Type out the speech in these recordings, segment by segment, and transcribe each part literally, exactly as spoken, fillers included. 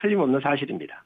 틀림없는 사실입니다.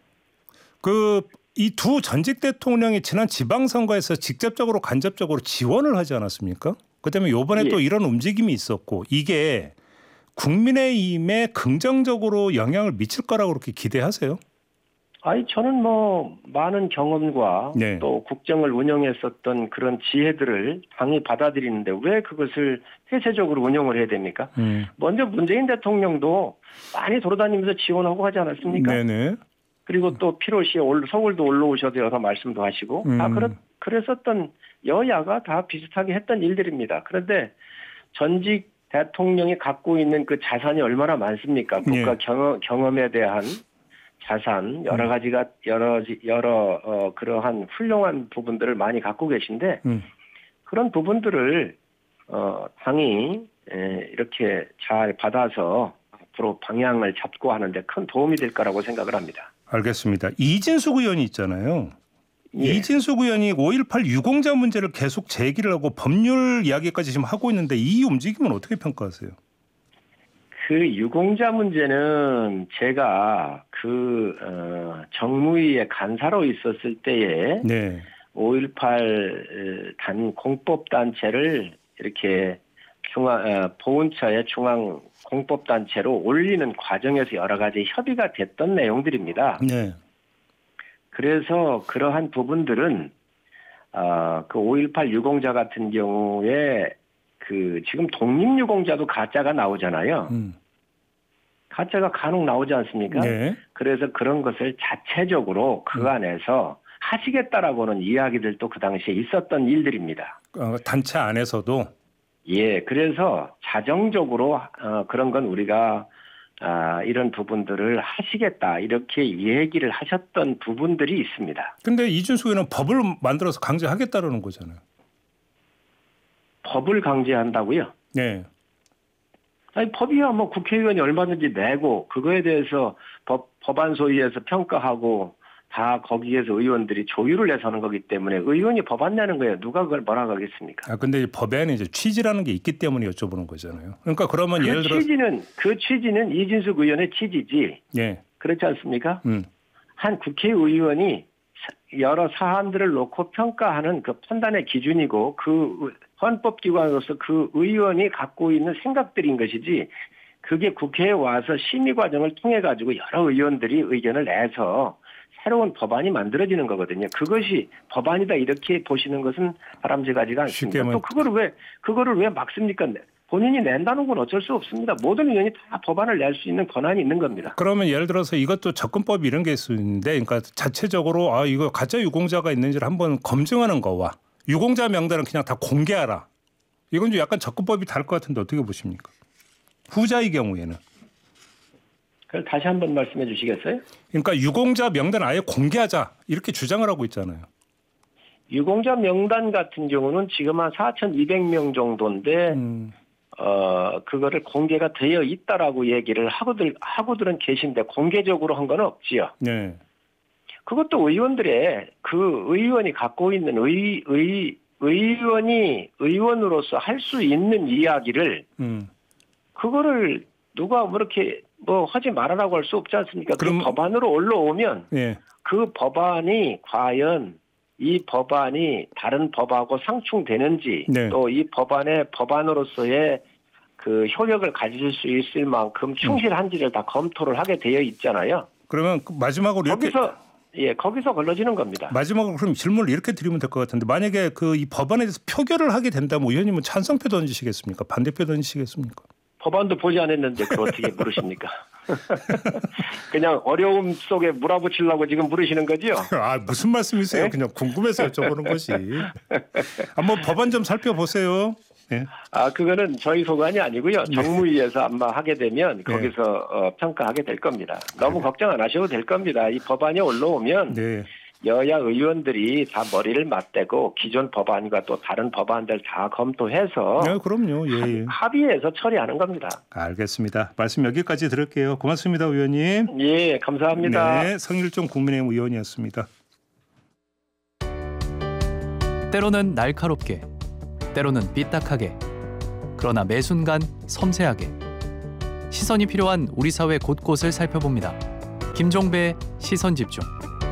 그 이 두 전직 대통령이 지난 지방선거에서 직접적으로 간접적으로 지원을 하지 않았습니까? 그다음에 이번에 예. 또 이런 움직임이 있었고 이게 국민의힘에 긍정적으로 영향을 미칠 거라고 그렇게 기대하세요? 아니 저는 뭐 많은 경험과 네. 또 국정을 운영했었던 그런 지혜들을 당이 받아들이는데 왜 그것을 폐쇄적으로 운영을 해야 됩니까? 음. 먼저 문재인 대통령도 많이 돌아다니면서 지원하고 하지 않았습니까? 네네. 그리고 또 필요시에 서울도 올라오셔도 여러 말씀도 하시고 음. 다 그랬, 그랬었던 여야가 다 비슷하게 했던 일들입니다. 그런데 전직 대통령이 갖고 있는 그 자산이 얼마나 많습니까? 국가 예. 경험, 경험에 대한 자산 여러 가지가 여러 여러 어, 그러한 훌륭한 부분들을 많이 갖고 계신데 음. 그런 부분들을 어, 당이 에, 이렇게 잘 받아서 앞으로 방향을 잡고 하는데 큰 도움이 될 거라고 생각을 합니다. 알겠습니다. 이진숙 의원이 있잖아요. 예. 이진숙 의원이 오일팔 유공자 문제를 계속 제기를 하고 법률 이야기까지 지금 하고 있는데 이 움직임은 어떻게 평가하세요? 그 유공자 문제는 제가 그 어, 정무위의 간사로 있었을 때에 네. 오일팔 단 공법 단체를 이렇게 중앙 어, 보훈처의 중앙 공법 단체로 올리는 과정에서 여러 가지 협의가 됐던 내용들입니다. 네. 그래서 그러한 부분들은 어, 그 오일팔 유공자 같은 경우에 그 지금 독립유공자도 가짜가 나오잖아요. 음. 가짜가 간혹 나오지 않습니까? 네. 그래서 그런 것을 자체적으로 그 안에서 하시겠다라고는 이야기들도 그 당시에 있었던 일들입니다. 어, 단체 안에서도. 예, 그래서 자정적으로 어, 그런 건 우리가 아, 이런 부분들을 하시겠다 이렇게 얘기를 하셨던 부분들이 있습니다. 근데 이준수 의원은 법을 만들어서 강제하겠다라는 거잖아요. 법을 강제한다고요? 네. 아니 법이야 뭐 국회의원이 얼마든지 내고 그거에 대해서 법 법안 소위에서 평가하고 다 거기에서 의원들이 조율을 해서 하는 거기 때문에 의원이 법안 내는 거예요. 누가 그걸 뭐라고 하겠습니까? 아 근데 법에는 이제 취지라는 게 있기 때문에 여쭤보는 거잖아요. 그러니까 그러면 그 예를 들어 취지는 그 취지는 이진숙 의원의 취지지. 예. 그렇지 않습니까? 음. 한 국회의원이 여러 사안들을 놓고 평가하는 그 판단의 기준이고 그 헌법기관으로서 그 의원이 갖고 있는 생각들인 것이지 그게 국회에 와서 심의 과정을 통해 가지고 여러 의원들이 의견을 내서 새로운 법안이 만들어지는 거거든요. 그것이 법안이다 이렇게 보시는 것은 바람직하지가 않습니다. 또 그거를 왜 그거를 왜 막습니까? 본인이 낸다는 건 어쩔 수 없습니다. 모든 의원이 다 법안을 낼 수 있는 권한이 있는 겁니다. 그러면 예를 들어서 이것도 접근법 이런 게 있는데, 그러니까 자체적으로 아 이거 가짜 유공자가 있는지를 한번 검증하는 거와 유공자 명단은 그냥 다 공개하라. 이건 좀 약간 접근법이 다를 것 같은데 어떻게 보십니까? 후자의 경우에는. 그걸 다시 한번 말씀해 주시겠어요? 그러니까 유공자 명단 아예 공개하자 이렇게 주장을 하고 있잖아요. 유공자 명단 같은 경우는 지금 한 사천이백 명 정도인데 음. 어 그거를 공개가 되어 있다라고 얘기를 하고들 하고들은 계신데 공개적으로 한 건 없지요. 네. 그것도 의원들의 그 의원이 갖고 있는 의, 의 의원이 의원으로서 할 수 있는 이야기를 음. 그거를 누가 뭐 이렇게 뭐 하지 말아라고 할 수 없지 않습니까? 그럼 그 법안으로 올라오면 네. 그 법안이 과연 이 법안이 다른 법하고 상충되는지 네. 또 이 법안의 법안으로서의 그 효력을 가질 수 있을 만큼 충실한지를 다 검토를 하게 되어 있잖아요. 그러면 마지막으로 이렇게 거기서 예 거기서 걸러지는 겁니다. 마지막으로 그럼 질문을 이렇게 드리면 될 것 같은데 만약에 그 이 법안에 대해서 표결을 하게 된다면 의원님은 찬성표 던지시겠습니까? 반대표 던지시겠습니까? 법안도 보지 않았는데 그걸 어떻게 물으십니까? 그냥 어려움 속에 몰아붙이려고 지금 물으시는 거지요? 아 무슨 말씀이세요? 네? 그냥 궁금해서 여쭤보는 것이. 한번 법안 좀 살펴보세요. 네. 아 그거는 저희 소관이 아니고요. 정무위에서 아마 하게 되면 거기서 어, 평가하게 될 겁니다. 너무 걱정 안 하셔도 될 겁니다. 이 법안이 올라오면 네. 여야 의원들이 다 머리를 맞대고 기존 법안과 또 다른 법안들 다 검토해서 네, 그럼요. 예, 예. 합의해서 처리하는 겁니다. 알겠습니다. 말씀 여기까지 들을게요. 고맙습니다, 의원님. 예, 감사합니다. 네, 성일종 국민의힘 의원이었습니다. 때로는 날카롭게, 때로는 삐딱하게, 그러나 매 순간 섬세하게 시선이 필요한 우리 사회 곳곳을 살펴봅니다. 김종배의 시선집중.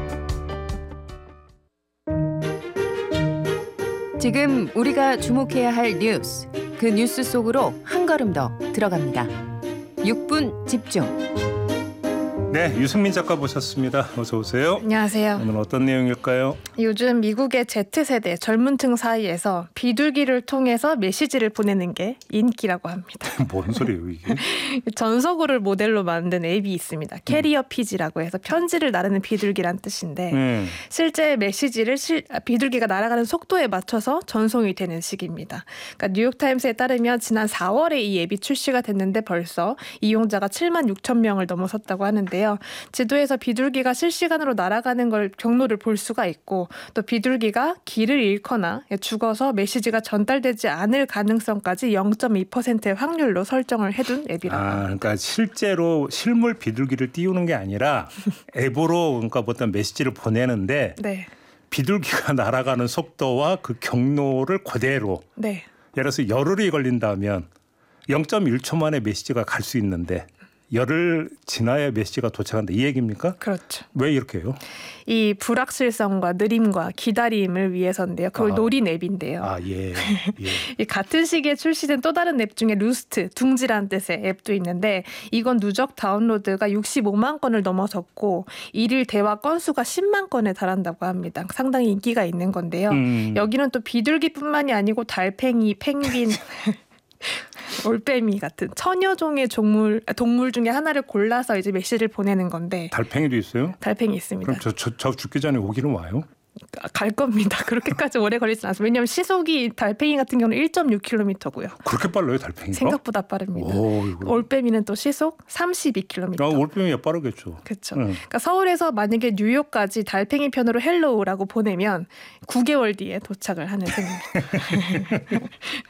지금 우리가 주목해야 할 뉴스, 그 뉴스 속으로 한 걸음 더 들어갑니다. 육 분 집중. 네, 유승민 작가 모셨습니다. 어서 오세요. 안녕하세요. 오늘 어떤 내용일까요? 요즘 미국의 Z세대 젊은 층 사이에서 비둘기를 통해서 메시지를 보내는 게 인기라고 합니다. 뭔 소리예요 이게? 전서구를 모델로 만든 앱이 있습니다. 캐리어 피지라고 해서 편지를 나르는 비둘기란 뜻인데 음. 실제 메시지를 실, 비둘기가 날아가는 속도에 맞춰서 전송이 되는 식입니다. 그러니까 뉴욕타임스에 따르면 지난 사월에 이 앱이 출시가 됐는데 벌써 이용자가 칠만 육천 명을 넘어섰다고 하는데 지도에서 비둘기가 실시간으로 날아가는 걸 경로를 볼 수가 있고 또 비둘기가 길을 잃거나 죽어서 메시지가 전달되지 않을 가능성까지 영 점 이 퍼센트의 확률로 설정을 해둔 앱이라고 아, 합니다. 그러니까 실제로 실물 비둘기를 띄우는 게 아니라 앱으로 그러니까 어떤 메시지를 보내는데 네. 비둘기가 날아가는 속도와 그 경로를 그대로 네. 예를 들어서 열흘이 걸린다면 영 점 일 초 만에 메시지가 갈 수 있는데 열흘 지나야 메시지가 도착한다 이 얘기입니까? 그렇죠. 왜 이렇게 해요? 이 불확실성과 느림과 기다림을 위해서인데요. 그걸 아. 노린 앱인데요. 아, 예. 예. 이 같은 시기에 출시된 또 다른 앱 중에 루스트, 둥지란 뜻의 앱도 있는데 이건 누적 다운로드가 육십오만 건을 넘어섰고 일일 대화 건수가 십만 건에 달한다고 합니다. 상당히 인기가 있는 건데요. 음. 여기는 또 비둘기뿐만이 아니고 달팽이, 펭귄, 올빼미 같은 천여 종의 동물 동물 중에 하나를 골라서 이제 메시지를 보내는 건데 달팽이도 있어요? 달팽이 있습니다. 그럼 저, 저, 저 죽기 전에 오기는 와요? 갈 겁니다. 그렇게까지 오래 걸리진 않습니다. 왜냐하면 시속이 달팽이 같은 경우는 일 점 육 킬로미터고요. 그렇게 빨라요 달팽이가? 생각보다 빠릅니다. 오, 이거. 올빼미는 또 시속 삼십이 킬로미터. 아, 올빼미가 빠르겠죠. 그렇죠. 응. 그러니까 서울에서 만약에 뉴욕까지 달팽이 편으로 헬로우라고 보내면 구 개월 뒤에 도착을 하는 셈입니다.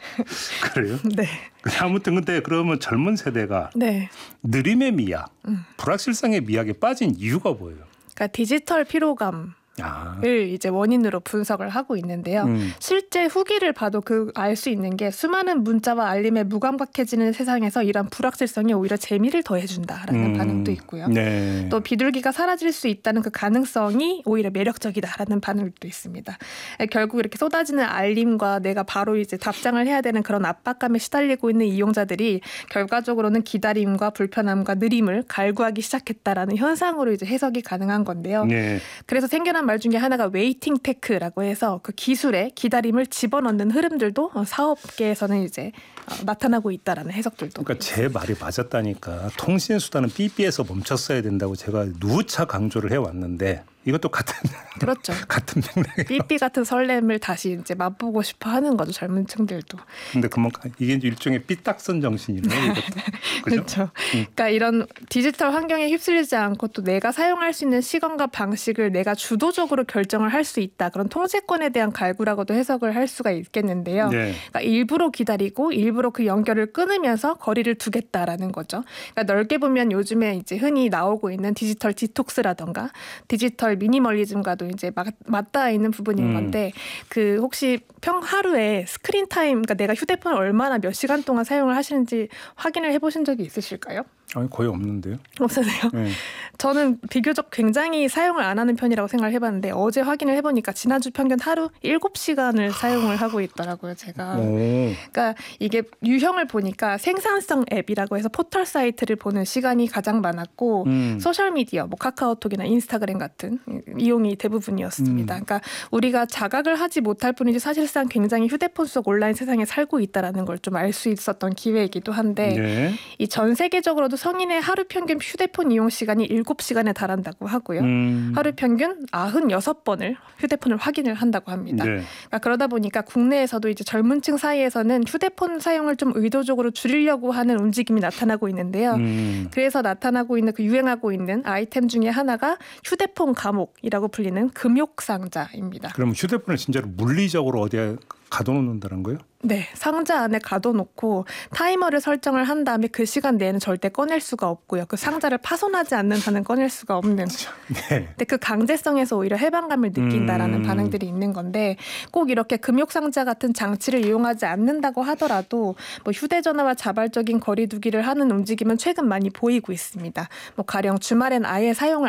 그래요? 네. 아무튼 근데 그러면 젊은 세대가 네. 느림의 미학, 음. 불확실성의 미학에 빠진 이유가 뭐예요? 그러니까 디지털 피로감. 아, 을 이제 원인으로 분석을 하고 있는데요. 음. 실제 후기를 봐도 그 알 수 있는 게 수많은 문자와 알림에 무감각해지는 세상에서 이런 불확실성이 오히려 재미를 더해준다라는 음. 반응도 있고요. 네. 또 비둘기가 사라질 수 있다는 그 가능성이 오히려 매력적이다라는 반응도 있습니다. 결국 이렇게 쏟아지는 알림과 내가 바로 이제 답장을 해야 되는 그런 압박감에 시달리고 있는 이용자들이 결과적으로는 기다림과 불편함과 느림을 갈구하기 시작했다라는 현상으로 이제 해석이 가능한 건데요. 네. 그래서 생겨난 말 중에 하나가 웨이팅 테크라고 해서 그 기술에 기다림을 집어넣는 흐름들도 사업계에서는 이제 나타나고 있다라는 해석들도. 그러니까 제 말이 맞았다니까. 통신 수단은 삐삐에서 멈췄어야 된다고 제가 누차 강조를 해왔는데 이것도 같은 그렇죠. 같은 맥락이에요. 삐삐 같은 설렘을 다시 이제 맛보고 싶어하는 거죠 젊은 층들도. 근데 그만큼 이게 일종의 삐딱선 정신이네요. 이것도. 그죠? 그렇죠. 그러니까 이런 디지털 환경에 휩쓸리지 않고 또 내가 사용할 수 있는 시간과 방식을 내가 주도적으로 결정을 할 수 있다. 그런 통제권에 대한 갈구라고도 해석을 할 수가 있겠는데요. 네. 그러니까 일부러 기다리고 일부러 그 연결을 끊으면서 거리를 두겠다라는 거죠. 그러니까 넓게 보면 요즘에 이제 흔히 나오고 있는 디지털 디톡스라던가 디지털 미니멀리즘과도 이제 맞, 맞닿아 있는 부분인 음. 건데 그 혹시 평 하루에 스크린 타임, 그러니까 내가 휴대폰을 얼마나 몇 시간 동안 사용을 하시는지 확인을 해보신 적이 있으실까요? 아니 거의 없는데요. 없으세요? 네. 저는 비교적 굉장히 사용을 안 하는 편이라고 생각을 해봤는데 어제 확인을 해보니까 지난주 평균 하루 일곱 시간을 사용을 하고 있더라고요. 제가. 오. 그러니까 이게 유형을 보니까 생산성 앱이라고 해서 포털 사이트를 보는 시간이 가장 많았고 음. 소셜미디어, 뭐 카카오톡이나 인스타그램 같은 이용이 대부분이었습니다. 음. 그러니까 우리가 자각을 하지 못할 뿐이지 사실상 굉장히 휴대폰 속 온라인 세상에 살고 있다라는 걸 좀 알 수 있었던 기회이기도 한데 네. 이 전 세계적으로도 성인의 하루 평균 휴대폰 이용 시간이 일곱 시간에 달한다고 하고요. 음. 하루 평균 구십육 번을 휴대폰을 확인을 한다고 합니다. 네. 그러니까 그러다 보니까 국내에서도 이제 젊은 층 사이에서는 휴대폰 사용을 좀 의도적으로 줄이려고 하는 움직임이 나타나고 있는데요. 음. 그래서 나타나고 있는 그 유행하고 있는 아이템 중에 하나가 휴대폰 감옥이라고 불리는 금욕 상자입니다. 그럼 휴대폰을 진짜로 물리적으로 어디에 가둬놓는다는 거예요? 네, 상자 안에 가둬놓고 타이머를 설정을 한 다음에 그 시간 내에는 절대 꺼낼 수가 없고요. 그 상자를 파손하지 않는 한은 꺼낼 수가 없는. 네. 근데 그 강제성에서 오히려 해방감을 느낀다라는 음. 반응들이 있는 건데 꼭 이렇게 금욕상자 같은 장치를 이용하지 않는다고 하더라도 뭐 휴대전화와 자발적인 거리두기를 하는 움직임은 최근 많이 보이고 있습니다. 뭐 가령 주말엔 아예 사용을